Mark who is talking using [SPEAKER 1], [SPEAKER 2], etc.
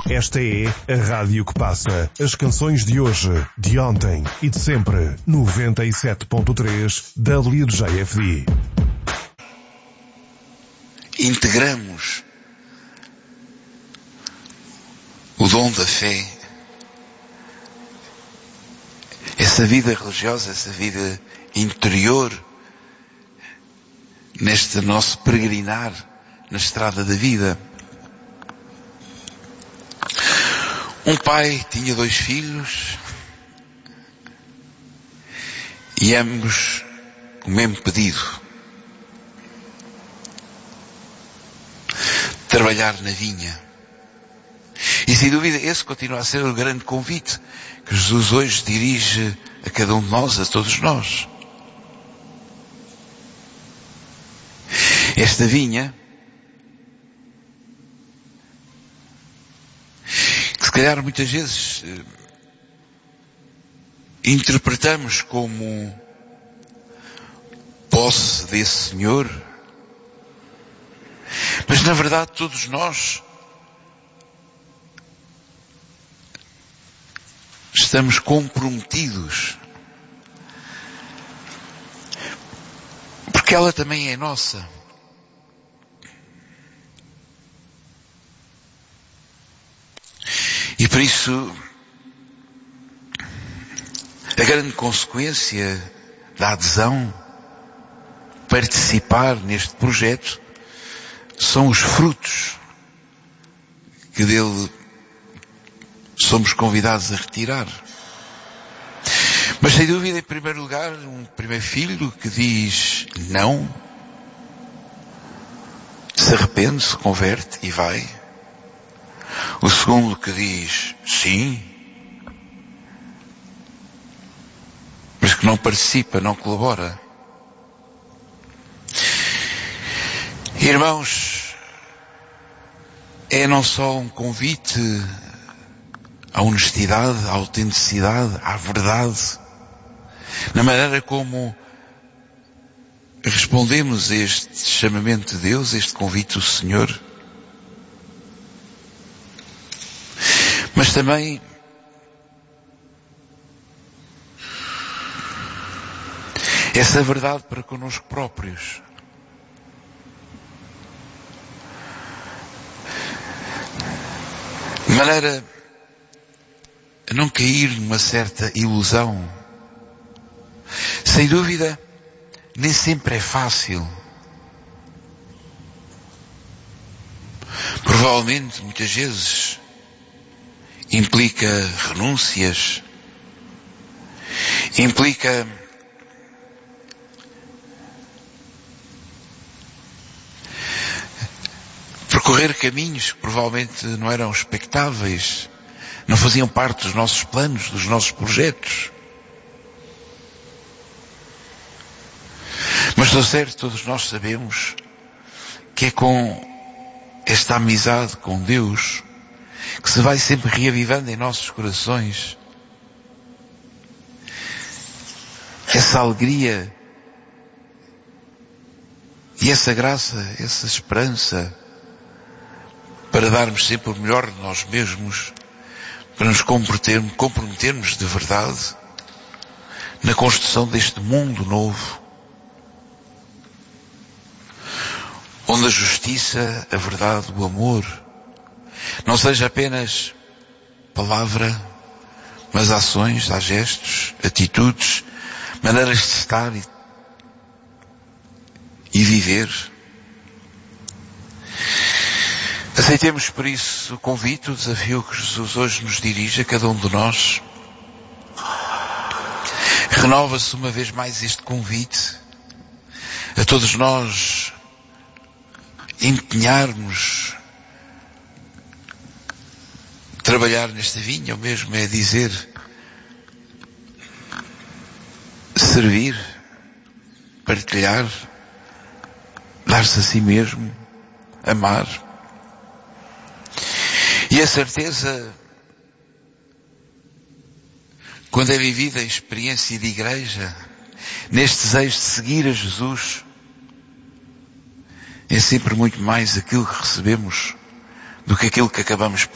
[SPEAKER 1] Esta é a rádio que passa as canções de hoje, de ontem e de sempre. 97.3 WJFD.
[SPEAKER 2] Integramos o dom da fé, essa vida religiosa, essa vida interior, neste nosso peregrinar na estrada da vida. Um pai tinha 2 filhos e ambos o mesmo pedido: trabalhar na vinha. E sem dúvida esse continua a ser o grande convite que Jesus hoje dirige a cada um de nós, a todos nós. Esta vinha, que se calhar muitas vezes interpretamos como posse desse Senhor, mas na verdade todos nós estamos comprometidos, porque ela também é nossa. E por isso, a grande consequência da adesão, participar neste projeto, são os frutos que dele somos convidados a retirar. Mas sem dúvida, em primeiro lugar, um primeiro filho que diz não, se arrepende, se converte e vai. O segundo que diz sim, mas que não participa, não colabora. Irmãos, é não só um convite à honestidade, à autenticidade, à verdade, na maneira como respondemos a este chamamento de Deus, este convite do Senhor, mas também essa verdade para connosco próprios. De maneira a não cair numa certa ilusão. Sem dúvida, nem sempre é fácil. Provavelmente, muitas vezes, implica renúncias, implica percorrer caminhos que provavelmente não eram expectáveis, não faziam parte dos nossos planos, dos nossos projetos. Mas do certo, todos nós sabemos que é com esta amizade com Deus que se vai sempre reavivando em nossos corações essa alegria e essa graça, essa esperança para darmos sempre o melhor de nós mesmos, para nos comprometermos de verdade na construção deste mundo novo, onde a justiça, a verdade, o amor não seja apenas palavra, mas ações, há gestos, atitudes, maneiras de estar e viver. Aceitemos por isso o convite, o desafio que Jesus hoje nos dirige a cada um de nós. Renova-se uma vez mais este convite a todos nós empenharmos, trabalhar nesta vinha, o mesmo é dizer servir, partilhar, dar-se a si mesmo, amar. E a certeza, quando é vivida a experiência de igreja, neste desejo de seguir a Jesus, é sempre muito mais aquilo que recebemos do que aquilo que acabamos